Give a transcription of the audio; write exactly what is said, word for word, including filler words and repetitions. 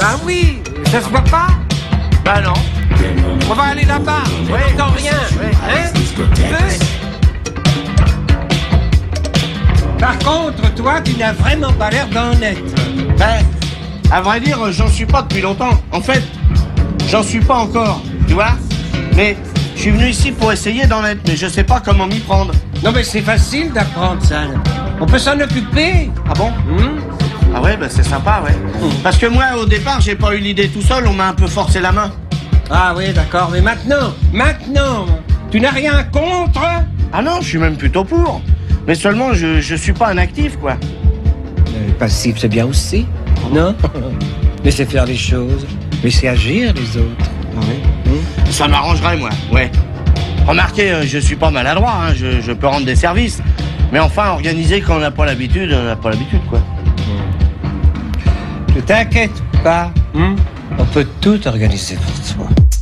Ah oui, ça se voit pas? Bah non. On va aller là-bas. Ouais. On n'entend rien. Ouais. Hein? Tu veux? Par contre, toi, tu n'as vraiment pas l'air d'en être. Ben, à vrai dire, j'en suis pas depuis longtemps. En fait, j'en suis pas encore, tu vois. Mais je suis venu ici pour essayer d'en être, mais je sais pas comment m'y prendre. Non, mais c'est facile d'apprendre ça. On peut s'en occuper. Ah bon? Hum? Ah ouais, bah c'est sympa, ouais. Parce que moi, au départ, j'ai pas eu l'idée tout seul, on m'a un peu forcé la main. Ah oui, d'accord. Mais maintenant, maintenant, tu n'as rien contre? Ah non, je suis même plutôt pour. Mais seulement, je, je suis pas un actif, quoi. Le passif, c'est bien aussi, non? Laissez faire les choses. Laissez agir les autres. Ah oui. Hum? Ça m'arrangerait, moi, ouais. Remarquez, euh, je suis pas maladroit, hein, je, je peux rendre des services. Mais enfin, organiser quand on n'a pas l'habitude, on n'a pas l'habitude, quoi. Ne t'inquiète pas. Hum? On peut tout organiser pour toi.